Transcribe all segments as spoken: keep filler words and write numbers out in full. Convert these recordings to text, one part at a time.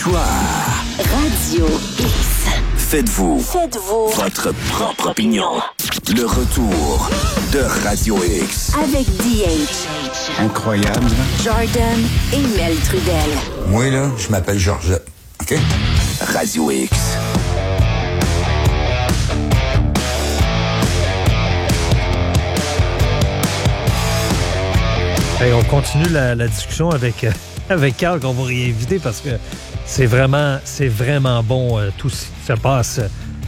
Bonsoir. Radio X. Faites-vous. Faites-vous. Votre propre opinion. Le retour de Radio X. Avec D H. Incroyable. Jordan et Mel Trudel. Moi, là, je m'appelle Georgette. OK? Radio X. Hey, on continue la, la discussion avec, euh, avec Carl qu'on va réinviter parce que c'est vraiment, c'est vraiment bon euh, tout ce qui se passe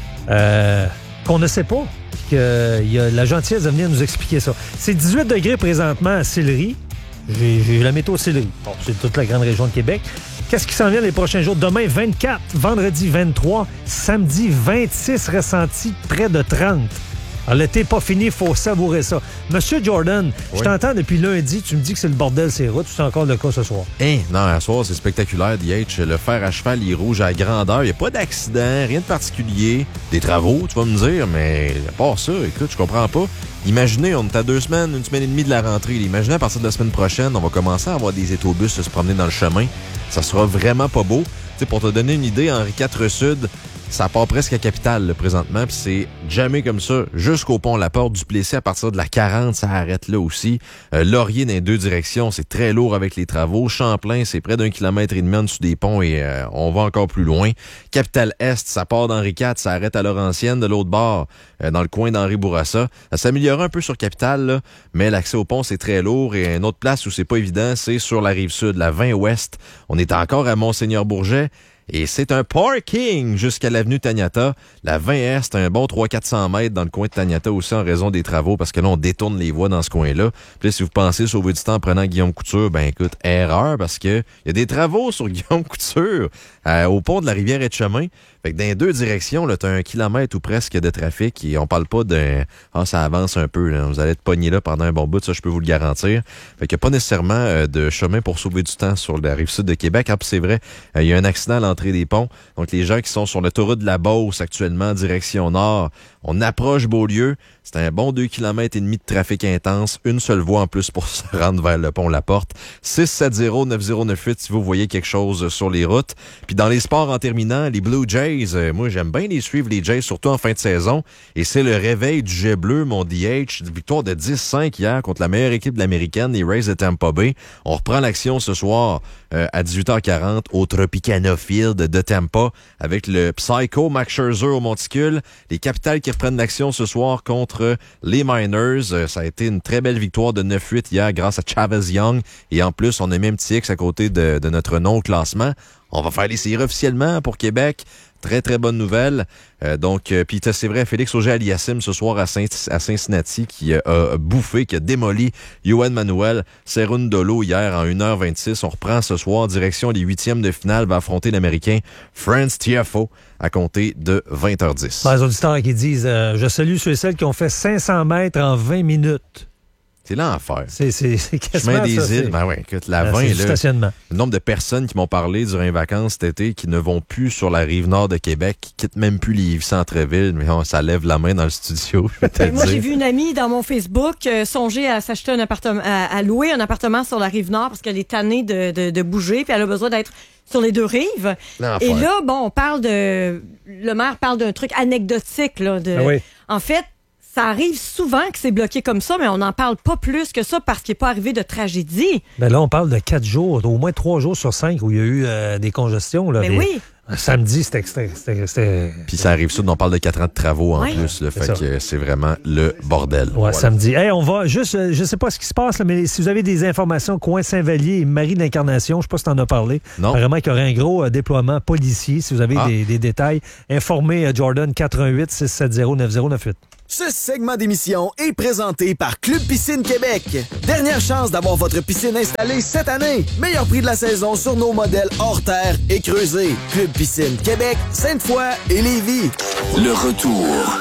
euh, qu'on ne sait pas. Puis qu'il y a la gentillesse de venir nous expliquer ça. C'est dix-huit degrés présentement à Sillery. J'ai, j'ai la météo de Sillery. Bon, c'est toute la grande région de Québec. Qu'est-ce qui s'en vient les prochains jours? Demain, vingt-quatre, vendredi, vingt-trois, samedi, vingt-six, ressenti près de trente. Alors, l'été pas fini, il faut savourer ça. Monsieur Jordan, oui. Je t'entends depuis lundi, tu me dis que c'est le bordel, c'est routes. C'est encore le cas ce soir? Hein, non, à soir, c'est spectaculaire, D H. Le fer à cheval, il est rouge à grandeur. Il n'y a pas d'accident, rien de particulier. Des travaux, tu vas me dire, mais à part ça, écoute, je comprends pas. Imaginez, on est à deux semaines, une semaine et demie de la rentrée. Imaginez, à partir de la semaine prochaine, on va commencer à avoir des étobus se promener dans le chemin. Ça sera vraiment pas beau. Tu sais, pour te donner une idée, Henri quatre Sud, ça part presque à Capitale, là, présentement, puis c'est jamais comme ça, jusqu'au pont La Porte du Plessis, à partir de la quarante, ça arrête là aussi. Euh, Laurier dans les deux directions, c'est très lourd avec les travaux. Champlain, c'est près d'un kilomètre et demi en dessous des ponts et euh, on va encore plus loin. Capitale-Est, ça part d'Henri quatre, ça arrête à Laurentienne, de l'autre bord, euh, dans le coin d'Henri Bourassa. Ça s'améliore un peu sur Capitale, là, mais l'accès au pont, c'est très lourd. Et une autre place où c'est pas évident, c'est sur la rive sud, la vingt ouest. On est encore à Monseigneur-Bourget. Et c'est un parking jusqu'à l'avenue Taniata. La vingt est, c'est un bon trois cents à quatre cents mètres dans le coin de Taniata aussi en raison des travaux parce que là, on détourne les voies dans ce coin-là. Puis là, si vous pensez sauver du temps en prenant Guillaume Couture, ben écoute, erreur parce que il y a des travaux sur Guillaume Couture euh, au pont de la rivière Etchemin. Fait que dans les deux directions, là, t'as un kilomètre ou presque de trafic et on parle pas d'un ah, ça avance un peu, là. Vous allez être pogné là pendant un bon bout, ça, je peux vous le garantir. Fait qu'il n'y a pas nécessairement euh, de chemin pour sauver du temps sur la rive sud de Québec. Ah, puis c'est vrai, il euh, y a un accident à l'entrée des ponts. Donc, les gens qui sont sur l'autoroute de la Beauce actuellement, direction nord, on approche Beaulieu. C'est un bon deux kilomètres et demi de trafic intense. Une seule voie en plus pour se rendre vers le pont La Porte. six sept zéro neuf zéro neuf huit si vous voyez quelque chose sur les routes. Puis dans les sports en terminant, les Blue Jays, euh, moi j'aime bien les suivre, les Jays, surtout en fin de saison. Et c'est le réveil du jet bleu, mon D H. Victoire de dix cinq hier contre la meilleure équipe de l'américaine, les Rays de Tampa Bay. On reprend l'action ce soir euh, à dix-huit heures quarante au Tropicana Field de Tampa avec le Psycho Max Scherzer au monticule. Les Capitals qui reprennent l'action ce soir contre les Miners. Euh, ça a été une très belle victoire de neuf huit hier grâce à Chavez Young. Et en plus, on a mis un petit X à côté de, de notre non-classement. On va faire les séries officiellement pour Québec. Très, très bonne nouvelle. Euh, donc, euh, puis c'est vrai, Félix Auger-Aliassime ce soir à, Saint- à Cincinnati qui euh, a bouffé, qui a démoli Yohan Manuel Cerundolo hier en une heure vingt-six. On reprend ce soir, direction les huitièmes de finale, va affronter l'Américain Franz Tiafoe à compter de vingt heures dix. Les auditeurs qui disent euh, « Je salue ceux et celles qui ont fait cinq cents mètres en vingt minutes ». C'est l'enfer. C'est, c'est, c'est quasiment Chemin des ça, îles, c'est... ben ouais, écoute, la Ah, vingt, c'est là, du stationnement. le nombre de personnes qui m'ont parlé durant les vacances cet été qui ne vont plus sur la rive nord de Québec, qui quittent même plus les centre-ville, mais on, ça lève la main dans le studio, je vais te le Moi, dire. j'ai vu une amie dans mon Facebook euh, songer à s'acheter un appartement, à, à louer un appartement sur la rive nord parce qu'elle est tannée de, de, de bouger, puis elle a besoin d'être sur les deux rives. L'enfer. Et là, bon, on parle de... Le maire parle d'un truc anecdotique, là. De, Ah oui. En fait, ça arrive souvent que c'est bloqué comme ça, mais on n'en parle pas plus que ça parce qu'il n'est pas arrivé de tragédie. Ben là, on parle de quatre jours, au moins trois jours sur cinq où il y a eu euh, des congestions. Là, Mais des... oui. Un samedi, c'était... c'était, c'était, c'était... Puis ça arrive ça, on parle de quatre ans de travaux en Ouais. plus, le C'est fait ça. que c'est vraiment le bordel. Ouais, Voilà. samedi. Hey, on va juste, euh, je sais pas ce qui se passe, là, mais si vous avez des informations, coin Saint-Vallier et Marie de l'Incarnation, je sais pas si t'en as parlé. Non. Vraiment qu'il y aurait un gros euh, déploiement policier. Si vous avez Ah. des, des détails, informez euh, Jordan quatre un huit six sept zéro neuf zéro neuf huit. Ce segment d'émission est présenté par Club Piscine Québec. Dernière chance d'avoir votre piscine installée cette année. Meilleur prix de la saison sur nos modèles hors terre et creusés. Club Piscine Québec, Sainte-Foy et Lévis. Le retour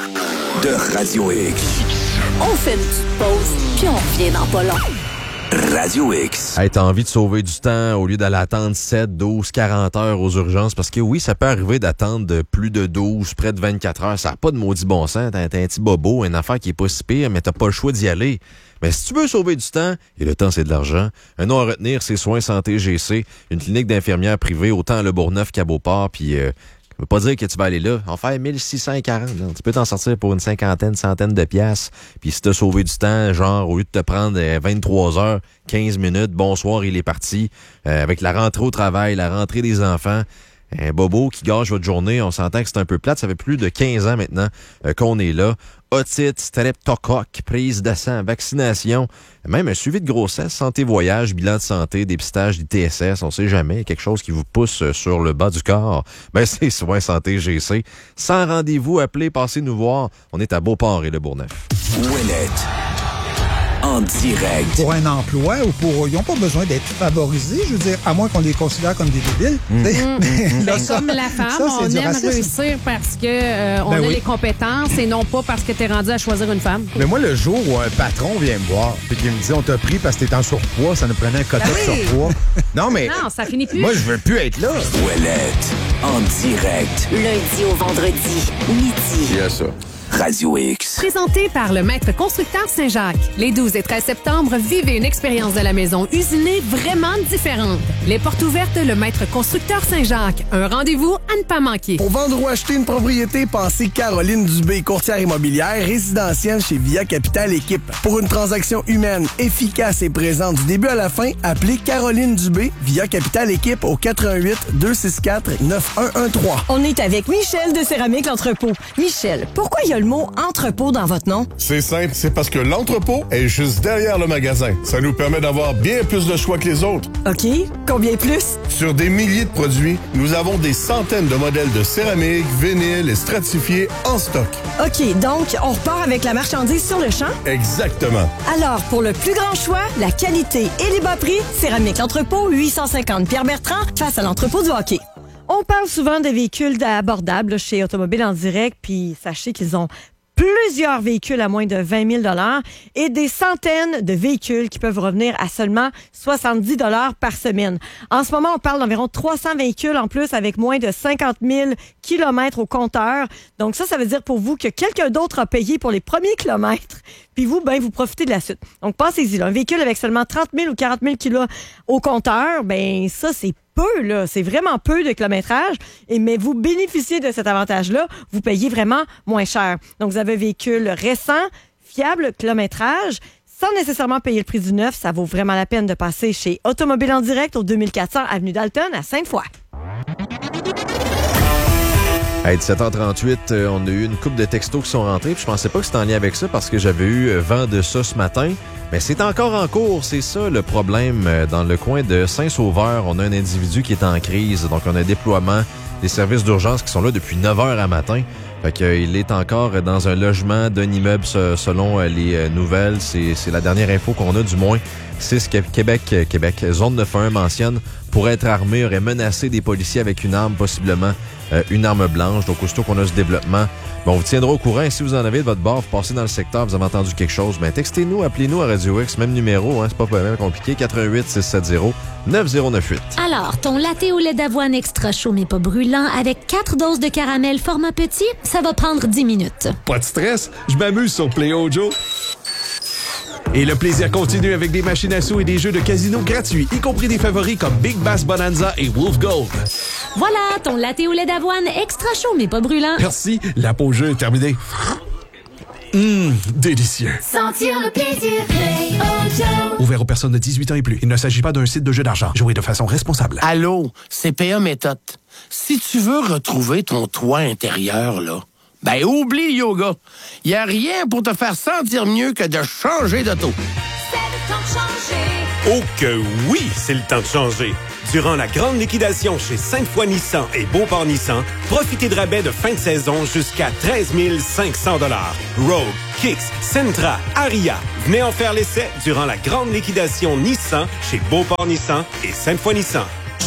de Radio X. On fait une petite pause, puis on revient dans pas long. Radio X. Hey, t'as envie de sauver du temps au lieu d'aller attendre sept, douze, quarante heures aux urgences? Parce que oui, ça peut arriver d'attendre de plus de douze, près de vingt-quatre heures. Ça n'a pas de maudit bon sens. T'as, t'as un petit bobo, une affaire qui est pas si pire, mais t'as pas le choix d'y aller. Mais si tu veux sauver du temps, et le temps c'est de l'argent, un nom à retenir, c'est Soins Santé G C, une clinique d'infirmières privée autant à Le Bourgneuf qu'à Beauport, puis euh, ça veut pas dire que tu vas aller là, en faire mille six cent quarante, là. Tu peux t'en sortir pour une cinquantaine, centaine de piastres, puis si t'as sauvé du temps, genre au lieu de te prendre euh, vingt-trois heures, quinze minutes, bonsoir, il est parti, euh, avec la rentrée au travail, la rentrée des enfants, un bobo qui gâche votre journée, on s'entend que c'est un peu plate. Ça fait plus de quinze ans maintenant euh, qu'on est là. Otite, streptocoque, prise de sang, vaccination, même un suivi de grossesse, santé voyage, bilan de santé, dépistage du T S S, on sait jamais, quelque chose qui vous pousse sur le bas du corps. Ben c'est Soins Santé G C. Sans rendez-vous, appelez, passez nous voir. On est à Beauport et Le Bourgneuf. Ouellette. En direct. Pour un emploi ou pour... Ils n'ont pas besoin d'être favorisés, je veux dire, à moins qu'on les considère comme des débiles. Mmh. Mais là, ben, ça, comme la femme, ça, on aime racisme. réussir parce que euh, on Ben a oui. les compétences et non pas parce que t'es rendu à choisir une femme. Mais moi, le jour où un patron vient me voir et qu'il me dit on t'a pris parce que t'es en surpoids, ça nous prenait un quota Ben de oui. surpoids. Non, mais Non, ça finit plus. moi, je veux plus être là. Ouellette. En direct. Lundi au vendredi, midi. Yes, ça. Radio X. Présenté par le Maître Constructeur Saint-Jacques. Les douze et treize septembre, vivez une expérience de la maison usinée vraiment différente. Les portes ouvertes, le Maître Constructeur Saint-Jacques. Un rendez-vous à ne pas manquer. Pour vendre ou acheter une propriété, pensez Caroline Dubé, courtière immobilière résidentielle chez Via Capital Équipe. Pour une transaction humaine, efficace et présente du début à la fin, appelez Caroline Dubé, Via Capital Équipe au quatre un huit, deux six quatre, neuf un un trois. On est avec Michel de Céramique L'Entrepôt. Michel, pourquoi il y a le mot entrepôt dans votre nom? C'est simple, c'est parce que l'entrepôt est juste derrière le magasin. Ça nous permet d'avoir bien plus de choix que les autres. OK. Combien plus? Sur des milliers de produits, nous avons des centaines de modèles de céramique, vinyle et stratifiés en stock. OK, donc on repart avec la marchandise sur le champ? Exactement. Alors, pour le plus grand choix, la qualité et les bas prix, Céramique L'Entrepôt, huit cent cinquante Pierre-Bertrand, face à l'entrepôt du hockey. On parle souvent de véhicules abordables chez Automobile en direct, puis sachez qu'ils ont plusieurs véhicules à moins de vingt mille dollars et des centaines de véhicules qui peuvent revenir à seulement soixante-dix dollars par semaine. En ce moment, on parle d'environ trois cents véhicules en plus avec moins de cinquante mille kilomètres au compteur. Donc ça, ça veut dire pour vous que quelqu'un d'autre a payé pour les premiers kilomètres, puis vous, ben, vous profitez de la suite. Donc pensez-y, là, un véhicule avec seulement trente mille ou quarante mille kilos au compteur, ben ça, c'est peu, là. C'est vraiment peu de kilométrage. Et, mais vous bénéficiez de cet avantage-là. Vous payez vraiment moins cher. Donc, vous avez un véhicule récent, fiable, kilométrage, sans nécessairement payer le prix du neuf. Ça vaut vraiment la peine de passer chez Automobile en direct au deux mille quatre cents Avenue Dalton à Sainte-Foy. À dix-sept heures trente-huit, euh, on a eu une couple de textos qui sont rentrés. Puis je pensais pas que c'était en lien avec ça parce que j'avais eu euh, vent de ça ce matin. Mais c'est encore en cours, c'est ça le problème. Euh, dans le coin de Saint-Sauveur, on a un individu qui est en crise. Donc on a un déploiement des services d'urgence qui sont là depuis neuf heures à matin. Fait que, euh, il est encore dans un logement d'un immeuble ce, selon euh, les euh, nouvelles. C'est, c'est la dernière info qu'on a du moins. six Québec, euh, Québec, zone neuf un un mentionne pour être armé, aurait menacé des policiers avec une arme, possiblement euh, une arme blanche. Donc, aussitôt qu'on a ce développement, bon, on vous tiendra au courant. Et si vous en avez de votre bord, vous passez dans le secteur, vous avez entendu quelque chose, ben textez-nous, appelez-nous à Radio X, même numéro, hein, c'est pas vraiment compliqué, quatre un huit, six sept zéro, neuf zéro neuf huit. Alors, ton latte au lait d'avoine extra chaud mais pas brûlant avec quatre doses de caramel format petit, ça va prendre dix minutes. Pas de stress, je m'amuse sur Play Ojo. Et le plaisir continue avec des machines à sous et des jeux de casino gratuits, y compris des favoris comme Big Bass Bonanza et Wolf Gold. Voilà, ton latte au lait d'avoine extra chaud mais pas brûlant. Merci, la pause jeu est terminée. Hum, délicieux. Sentir le plaisir, Play Ojo. Ouvert aux personnes de dix-huit ans et plus. Il ne s'agit pas d'un site de jeu d'argent. Jouez de façon responsable. Allô, C P A Méthode. Si tu veux retrouver ton toit intérieur, là, ben oublie le yoga. Il n'y a rien pour te faire sentir mieux que de changer d'auto. C'est le temps de changer. Oh que oui, c'est le temps de changer. Durant la grande liquidation chez Sainte-Foy Nissan et Beauport Nissan, profitez de rabais de fin de saison jusqu'à treize mille cinq cents dollars. Rogue, Kicks, Sentra, Aria. Venez en faire l'essai durant la grande liquidation Nissan chez Beauport Nissan et Sainte-Foy Nissan.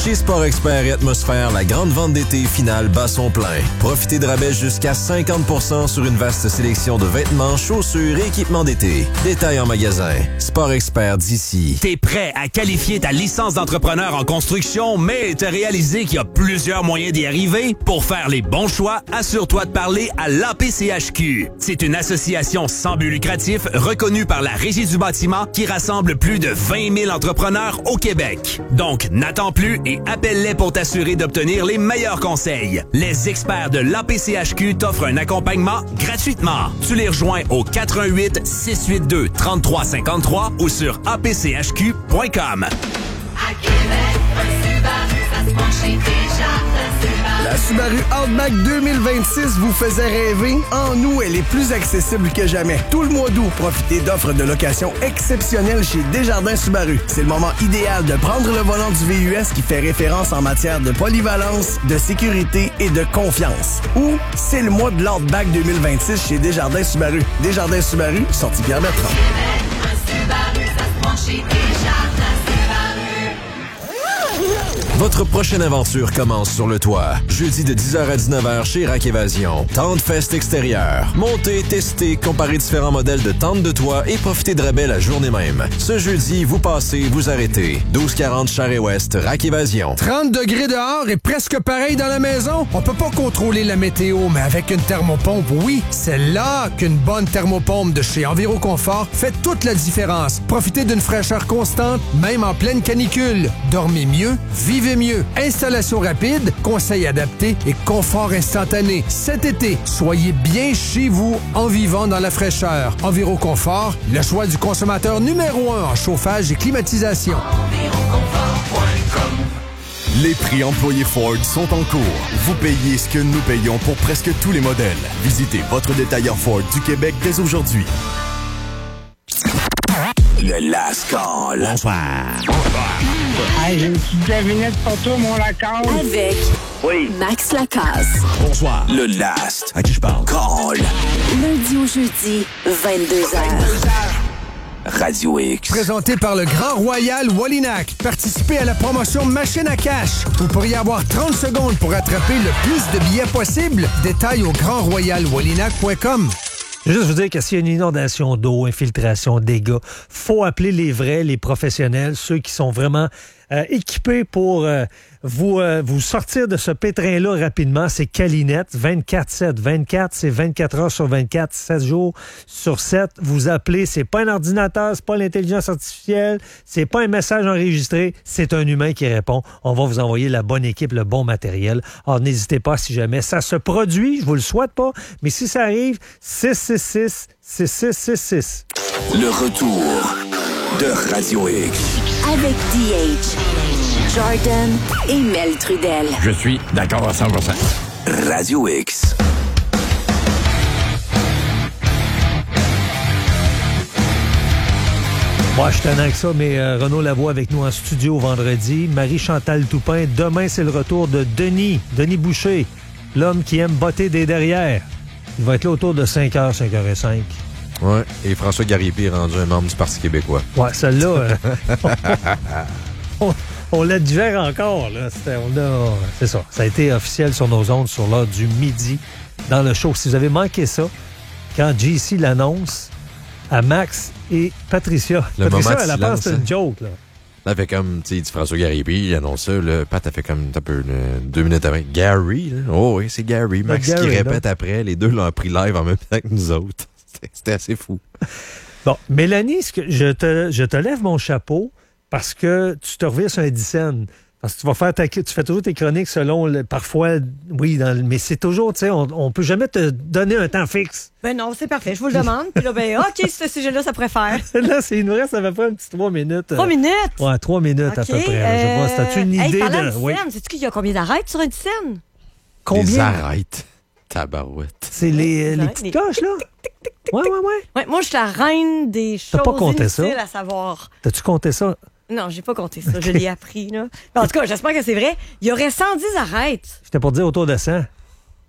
Chez Sport Expert et Atmosphère, la grande vente d'été finale bat son plein. Profitez de rabais jusqu'à cinquante pour cent sur une vaste sélection de vêtements, chaussures et équipements d'été. Détails en magasin. Sport Expert d'ici. T'es prêt à qualifier ta licence d'entrepreneur en construction, mais t'as réalisé qu'il y a plusieurs moyens d'y arriver? Pour faire les bons choix, assure-toi de parler à l'A P C H Q. C'est une association sans but lucratif reconnue par la Régie du bâtiment qui rassemble plus de vingt mille entrepreneurs au Québec. Donc, n'attends plus et appelle-les pour t'assurer d'obtenir les meilleurs conseils. Les experts de l'A P C H Q t'offrent un accompagnement gratuitement. Tu les rejoins au quatre un huit, six huit deux, trois trois cinq trois ou sur a p c h q point com. À Québec, un Subaru, ça se penche chez Desjardins Subaru. La Subaru Outback deux mille vingt-six vous faisait rêver? En nous, elle est plus accessible que jamais. Tout le mois d'août, profitez d'offres de location exceptionnelles chez Desjardins Subaru. C'est le moment idéal de prendre le volant du V U S qui fait référence en matière de polyvalence, de sécurité et de confiance. Ou c'est le mois de l'Outback deux mille vingt-six chez Desjardins Subaru. Desjardins Subaru, sortie Pierre-Bertrand. Un Subaru, ça se penche chez Desjardins Subaru. Votre prochaine aventure commence sur le toit. Jeudi de dix heures à dix-neuf heures chez Rack Évasion. Tente Fest extérieur. Montez, testez, comparez différents modèles de tentes de toit et profitez de rabais la journée même. Ce jeudi, vous passez, vous arrêtez. douze quarante Charest-Ouest, Rack Évasion. trente degrés dehors et presque pareil dans la maison? On peut pas contrôler la météo, mais avec une thermopompe, oui. C'est là qu'une bonne thermopompe de chez Enviroconfort fait toute la différence. Profitez d'une fraîcheur constante, même en pleine canicule. Dormez mieux, vivez mieux. Installation rapide, conseils adaptés et confort instantané. Cet été, soyez bien chez vous en vivant dans la fraîcheur. Enviroconfort, le choix du consommateur numéro un en chauffage et climatisation. Les prix employés Ford sont en cours. Vous payez ce que nous payons pour presque tous les modèles. Visitez votre détailleur Ford du Québec dès aujourd'hui. Le Last Call. Bonsoir. Hey, j'ai une petite devinette pour toi, mon Lacasse. Avec oui. Max Lacasse. Bonsoir. Le Last. À qui je parle? Call. Lundi au jeudi, vingt-deux heures. Radio X. Présenté par le Grand Royal Wallinac. Participez à la promotion Machine à cash. Vous pourriez avoir trente secondes pour attraper le plus de billets possible. Détails au grand royal wallinac point com. Je veux juste vous dire que s'il y a une inondation d'eau, infiltration, dégâts, faut appeler les vrais, les professionnels, ceux qui sont vraiment euh, équipés pour euh, vous, euh, vous sortir de ce pétrin-là rapidement. C'est Calinette, vingt-quatre sept. vingt-quatre, c'est vingt-quatre heures sur vingt-quatre, sept jours sur sept. Vous appelez, c'est pas un ordinateur, c'est pas l'intelligence artificielle, c'est pas un message enregistré, c'est un humain qui répond. On va vous envoyer la bonne équipe, le bon matériel. Alors, n'hésitez pas si jamais ça se produit, je vous le souhaite pas, mais si ça arrive, six six six, six six six six. Le retour de Radio X. Avec D H, Jordan et Mel Trudel. Je suis d'accord à cent pour cent. Radio X. Moi, je suis tannant avec ça, mais euh, Renaud Lavoie avec nous en studio vendredi. Marie-Chantal Toupin. Demain, c'est le retour de Denis, Denis Boucher, l'homme qui aime botter des derrières. Il va être là autour de cinq heures, cinq heures cinq. Ouais, et François Gariépy est rendu un membre du Parti québécois. Ouais, celle-là, euh, on, on la digère encore. Là. On a, c'est ça. Ça a été officiel sur nos ondes sur l'heure du midi dans le show. Si vous avez manqué ça, quand J C l'annonce à Max et Patricia. Le Patricia, moment elle a silence, pensé une joke. Là. Là, fait comme, tu sais, il dit François Gariépy, il annonce ça, le Pat a fait comme un peu le, deux minutes avant. Gary, là. Oh oui, c'est Gary. Max Gary, qui répète là. Après, les deux l'ont pris live en même temps que nous autres. C'était, c'était assez fou. Bon, Mélanie, ce que je, te, je te lève mon chapeau parce que tu te reviens sur un dixaine. Parce que tu vas faire ta, tu fais toujours tes chroniques selon, le, parfois, oui, dans le, mais c'est toujours, tu sais, on, on peut jamais te donner un temps fixe. Ben non, c'est parfait, je vous le demande. Puis là, ben, OK, ce sujet-là, ça pourrait faire. Là, c'est, il nous reste à peu près un petit trois minutes. Trois minutes? Ouais, trois minutes okay, à peu près. Euh, je sais pas, c'est-tu une idée hey, de. Hey, oui. sais-tu qu'il y a combien d'arêtes sur une scène? Combien? Des arêtes. Tabarouette. C'est les, les petites cloches, là? Ouais, ouais, ouais. Ouais, moi, je suis la reine des choses T'as pas compté ça? à savoir. T'as-tu compté ça? Non, j'ai pas compté ça. Okay. Je l'ai appris, là. En tout cas, j'espère que c'est vrai. Il y aurait cent dix arêtes. J'étais pour dire autour de cent.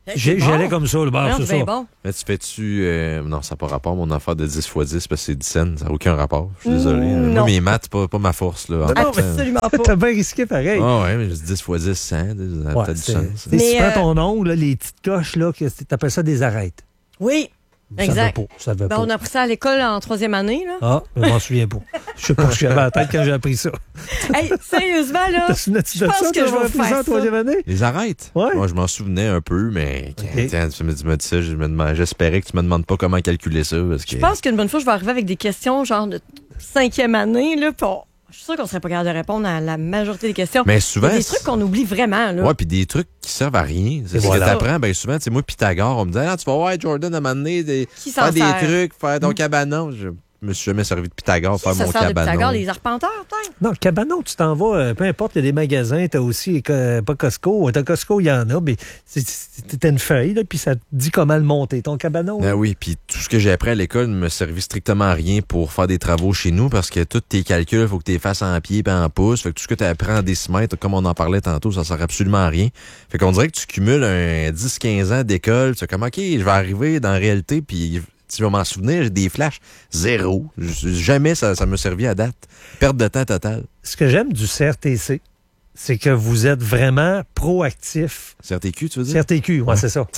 J'ai- bon. J'allais comme ça, le bar, Non, c'est c'est bien ça. bon. Mais tu fais-tu... euh, non, ça n'a pas rapport, mon affaire de dix fois dix, parce que c'est dix cents. Ça n'a aucun rapport. Je suis désolé. Mm, Moi, non. mes maths, c'est pas, pas ma force. Là, en Ah, même temps. absolument pas. T'as bien risqué pareil. Ah ouais, mais dix fois dix, cent. Ça a Ouais, peut-être du c'est- sens. c'est- Si tu Mais, prends euh, ton ongle, là, les petites coches, là, que c'est- t'appelles ça des arêtes. Oui, Ça exact. va pas. Ça va Ben, pas. on a appris ça à l'école en troisième année. Là. Ah, je m'en souviens pas. Je sais pas ce que j'avais à la tête quand j'ai appris ça. Hey, sérieusement, là, T'as souvenais-tu je de pense ça, que toi, je vais avoir appris ça faire en ça. troisième année? Les arêtes? Ouais. Moi, je m'en souvenais un peu, mais Ok. tiens, tu me, tu me dis ça, je me demande- j'espérais que tu me demandes pas comment calculer ça. Parce que... Je pense qu'une bonne fois, je vais arriver avec des questions genre de cinquième année. Là, pis on- je suis sûre qu'on serait pas capable de répondre à la majorité des questions. Mais souvent, Il y a des c'est- trucs qu'on oublie vraiment. Là. Ouais, puis des trucs qui servent à rien. C'est ce voilà. que t'apprends, ben souvent, tu sais, moi, Pythagore, on me dit, ah, tu vas voir Jordan à m'amener des, Qui s'en faire des sert? trucs, faire ton Mm. cabanon. Je me suis jamais servi de Pythagore, faire ça mon sert de cabanon. Pythagore, les arpenteurs, peut-être? Non, le cabanon, tu t'en vas, euh, peu importe, il y a des magasins, t'as aussi, euh, pas Costco, t'as Costco, il y en a, mais c'est- c'est- t'as une feuille, là, puis ça te dit comment le monter, ton cabanon. Ben là. oui, puis tout ce que j'ai appris à l'école ne me servit strictement à rien pour faire des travaux chez nous parce que tous tes calculs, il faut que tu les fasses en pieds et en pouces. Fait que tout ce que tu apprends en décimètres, comme on en parlait tantôt, ça sert absolument à rien. Fait qu'on dirait que tu cumules un dix quinze ans d'école. Tu sais comme, OK, je vais arriver dans la réalité, puis tu vas m'en souvenir, j'ai des flashs. Zéro. Jamais ça, ça me servi à date. Perte de temps totale. Ce que j'aime du C R T C, c'est que vous êtes vraiment proactif. C R T Q, tu veux dire? C R T Q, ouais, c'est ça.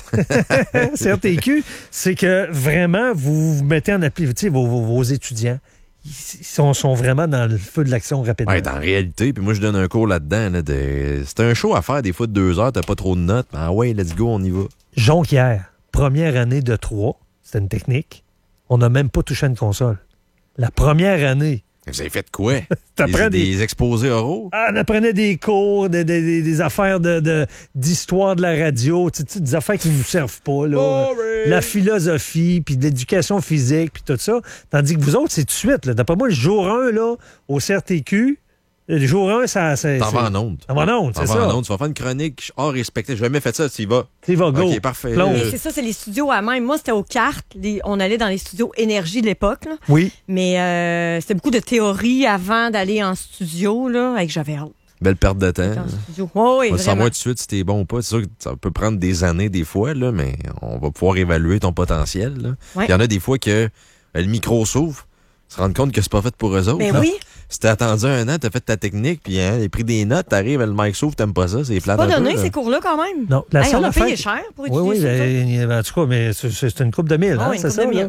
C R T Q, c'est que vraiment, vous vous mettez en appli, tu sais, vos, vos, vos étudiants, ils sont, sont vraiment dans le feu de l'action rapidement. Ouais, dans la réalité, puis moi je donne un cours là-dedans. Là, de... C'est un show à faire des fois de deux heures, t'as pas trop de notes. Ah ouais, let's go, on y va. Jonquière, première année de trois, c'était une technique. On n'a même pas touché à une console. La première année. Vous avez fait quoi? T'apprends des, des- des exposés oraux? Ah, on apprenait des cours, des, des- des- des affaires de, de- d'histoire de la radio, tu sais, des affaires qui ne nous servent pas. Là. Boring. La philosophie, puis de l'éducation physique, puis tout ça. Tandis que vous autres, c'est tout de suite. Là. D'après moi, le jour un, là, au C R T Q, le jour un, ça... ça T'en c'est- vas en onde. T'en vas en onde, T'en c'est vas ça. en onde. Tu vas faire une chronique hors respecté. J'ai jamais fait ça, tu y vas. Tu y vas, go. OK, parfait. Plonge. Mais Euh, c'est ça, c'est les studios à même. Moi, c'était aux cartes. Les- on allait dans les studios Énergie de l'époque. là. Oui. Mais euh, c'était beaucoup de théorie avant d'aller en studio. Là, avec j'avais hâte. Belle perte de temps. En studio. Ouais, oui, On va vraiment. savoir tout de suite si t'es bon ou pas. C'est sûr que ça peut prendre des années des fois, là, mais on va pouvoir évaluer ton potentiel. là. Ouais. Il y en a des fois que euh, le micro s'ouvre, se rendre compte que c'est pas fait pour eux autres. Ben là. oui. Si t'as attendu un an, t'as fait ta technique, puis hein, t'as pris des notes, t'arrives, le mic s'ouvre, t'aimes pas ça, c'est plate Pas un peu, donné là. ces cours-là quand même. Non, la Hey, seule on a affaire payé qui- cher pour Oui, étudier oui, ça. ben, en tout cas, mais c'est, c'est- c'est une coupe de mille, Ah hein, oui, une c'est coupe ça? de là? mille.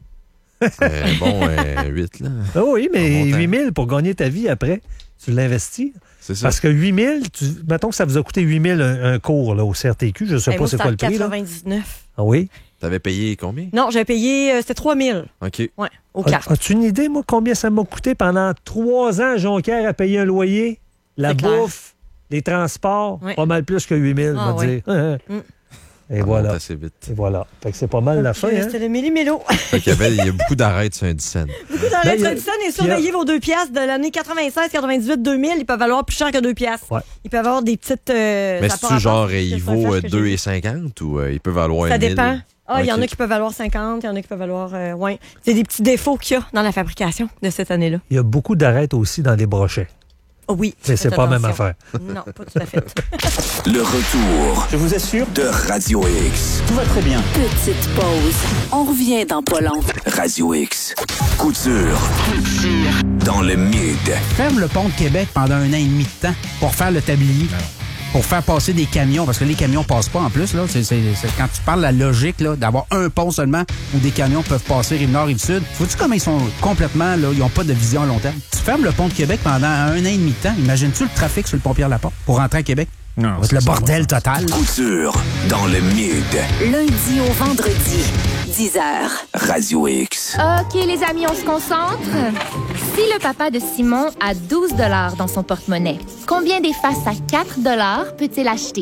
Euh, bon, euh, huit, là. Ah oui, mais En montant. huit mille pour gagner ta vie après, tu l'investis. C'est ça. Parce que huit mille, tu, mettons que ça vous a coûté huit mille un, un cours là, au C R T Q, je ne sais Hey, pas moi, c'est c'était quoi le en prix. Là. quatre-vingt-dix-neuf. Ah oui? T'avais payé combien? Non, j'avais payé, euh, c'était trois mille. OK. Ouais, aux As- cartes. As-tu une idée, moi, combien ça m'a coûté pendant trois ans à Jonquière à payer un loyer, la C'est clair. bouffe, les transports, Ouais. pas mal plus que huit mille, Ah on va ouais. dire. Mm. Et Ça voilà. monte assez vite. Et voilà. Fait que c'est pas mal la fin. Euh, Hein? C'était le méli-mélo. Fait qu'il y avait- il y a beaucoup d'arrêts sur un dix cents. Beaucoup Ben, d'arrêts il y a- traditionnels et puis il y a- surveillez vos deux piastres de l'année quatre-vingt-seize, quatre-vingt-dix-huit, deux mille. Ils peuvent valoir plus cher que deux piastres. Ouais. Ils peuvent avoir des petites. euh, Mais ça a pas c'est-tu genre, rapport, euh, il c'est un vaut flash euh, que deux j'ai et vu. cinquante ou euh, il peut valoir Ça un mille? dépend. Ah, il y en Ok. a qui peuvent valoir cinquante, il y en a qui peuvent valoir. Euh, ouais. C'est des petits défauts qu'il y a dans la fabrication de cette année-là. Il y a beaucoup d'arêtes aussi dans les brochets. Oh oui. Mais c'est faites pas la même attention. affaire. Non, pas tout à fait. Le retour. Je vous assure. De Radio X. Tout va très bien. Petite pause. On revient dans pas long. Radio X. Couture. Dans le mid. Ferme le pont de Québec pendant un an et demi de temps pour faire le tablier. Pour faire passer des camions, parce que les camions passent pas en plus. Là. C'est, c'est, c'est quand tu parles de la logique là, d'avoir un pont seulement où des camions peuvent passer rive-nord, rive-sud, vois-tu comment ils sont complètement, là, ils ont pas de vision à long terme? Tu fermes le pont de Québec pendant un an et demi de temps. Imagines-tu le trafic sur le pont Pierre-Laporte pour rentrer à Québec? Non. C'est le bordel total. Couture. Dans le mid. Lundi au vendredi, dix heures. Radio X. OK, les amis, on se concentre. Si le papa de Simon a douze dollars dans son porte-monnaie, combien d'effaces à quatre dollars peut-il acheter?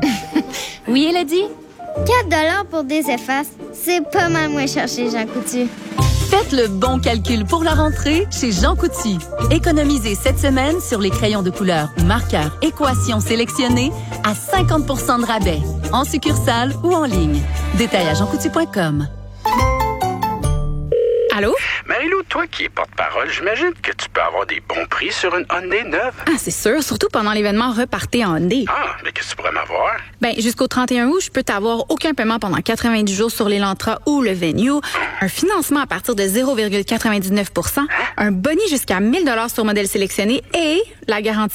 Oui, Elodie? quatre dollars pour des effaces, c'est pas mal moins cher chez Jean Coutu. Faites le bon calcul pour la rentrée chez Jean Coutu. Économisez cette semaine sur les crayons de couleur ou marqueurs équations sélectionnés à cinquante pour cent de rabais, en succursale ou en ligne. Détail à jean coutu point com. Allô? Mais Marie-Lou, toi qui es porte-parole, j'imagine que tu peux avoir des bons prix sur une Hyundai neuve. Ah, c'est sûr, surtout pendant l'événement Repartez en Hyundai. Ah, mais qu'est-ce que tu pourrais m'avoir? Ben, jusqu'au trente et un août, je peux t'avoir aucun paiement pendant quatre-vingt-dix jours sur l'Elantra ou le Venue, un financement à partir de zéro virgule quatre-vingt-dix-neuf pour cent, un boni jusqu'à mille dollars sur modèle sélectionné et la garantie